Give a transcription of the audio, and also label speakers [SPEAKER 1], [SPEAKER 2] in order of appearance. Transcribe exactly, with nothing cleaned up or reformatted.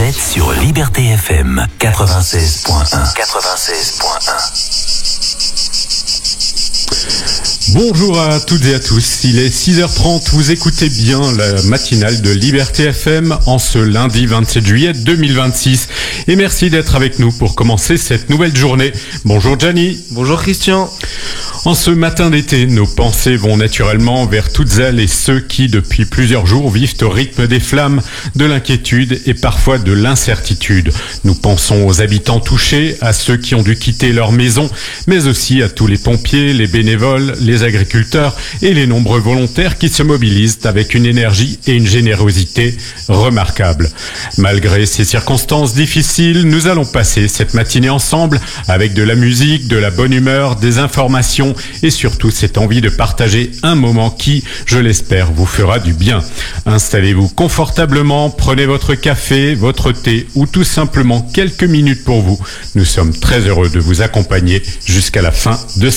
[SPEAKER 1] êtes sur Liberté F M quatre-vingt-seize point un. quatre-vingt-seize point un.
[SPEAKER 2] Bonjour à toutes et à tous, il est six heures trente, vous écoutez bien la matinale de Liberté F M en ce lundi vingt-sept juillet deux mille vingt-six. Et merci d'être avec nous pour commencer cette nouvelle journée. Bonjour Gianni.
[SPEAKER 3] Bonjour Christian.
[SPEAKER 2] En ce matin d'été, nos pensées vont naturellement vers toutes celles et ceux qui, depuis plusieurs jours, vivent au rythme des flammes, de l'inquiétude et parfois de l'incertitude. Nous pensons aux habitants touchés, à ceux qui ont dû quitter leur maison, mais aussi à tous les pompiers, les bénévoles, les agriculteurs et les nombreux volontaires qui se mobilisent avec une énergie et une générosité remarquables. Malgré ces circonstances difficiles, nous allons passer cette matinée ensemble avec de la musique, de la bonne humeur, des informations et surtout cette envie de partager un moment qui, je l'espère, vous fera du bien. Installez-vous confortablement, prenez votre café, votre thé ou tout simplement quelques minutes pour vous. Nous sommes très heureux de vous accompagner jusqu'à la fin de